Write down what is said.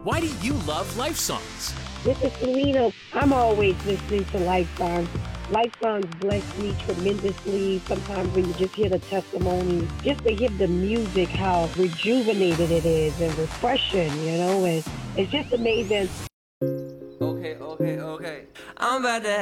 Why do you love Life Songs? This is Selena. I'm always listening to Life Songs. Life Songs bless me tremendously. Sometimes when you just hear the testimony, just to hear the music, how rejuvenated it is and refreshing, and it's just amazing. Okay. I'm about to